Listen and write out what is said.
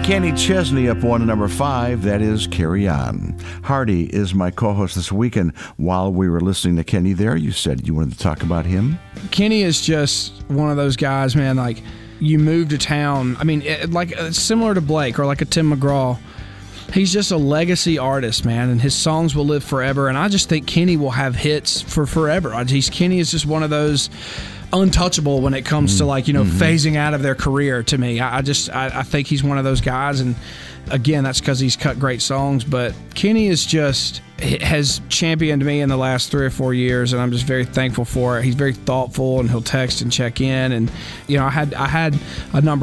Kenny Chesney up one to number 5. That is Carry On. Hardy is my co-host this weekend. While we were listening to Kenny there, you said you wanted to talk about him. Kenny is just one of those guys, man, like you move to town. I mean, similar to Blake or like a Tim McGraw. He's just a legacy artist, man, and his songs will live forever. And I just think Kenny will have hits for forever. Kenny is just one of those untouchable when it comes to phasing out of their career. To me, I think he's one of those guys, and again, that's because he's cut great songs. But Kenny has championed me in the last 3 or 4 years, and I'm just very thankful for it. He's very thoughtful, and he'll text and check in. And I had a number